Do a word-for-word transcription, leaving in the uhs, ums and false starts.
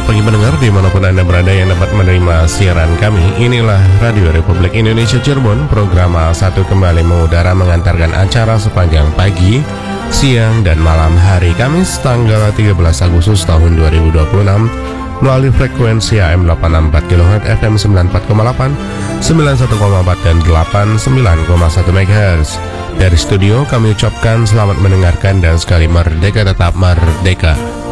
pagi pendengar dimanapun Anda berada yang dapat menerima siaran kami. Inilah Radio Republik Indonesia Cirebon. Program A satu kembali mengudara mengantarkan acara sepanjang pagi, siang, dan malam hari Kamis tanggal tiga belas Agustus tahun dua ribu dua puluh enam melalui frekuensi A M delapan enam empat kilohertz, F M sembilan puluh empat koma delapan, sembilan puluh satu koma empat, dan delapan puluh sembilan koma satu megahertz. Dari studio kami ucapkan selamat mendengarkan dan sekali merdeka tetap merdeka.